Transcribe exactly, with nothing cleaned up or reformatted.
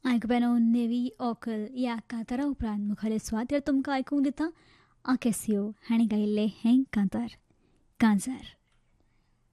आयकुप्यानो navy occult या कांतारा उपरांत मुखावेले सुवातेर तुमकां आयकूंक दिता आकेसियो हाणें गायिल्लें हें कांतार कांजार.